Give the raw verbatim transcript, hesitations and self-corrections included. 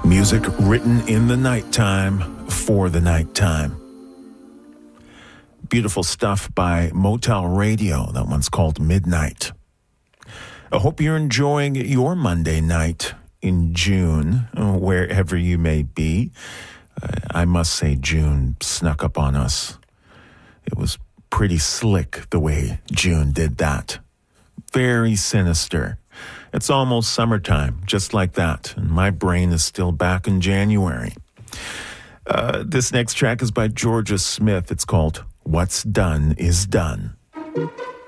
Music written in the nighttime for the nighttime. Beautiful stuff by Motel Radio. That one's called Midnight. I hope you're enjoying your Monday night in June, wherever you may be. Uh, I must say June snuck up on us. It was pretty slick the way June did that. Very sinister. It's almost summertime, just like that. And my brain is still back in January. Uh, this next track is by Georgia Smith. It's called What's Done Is Done.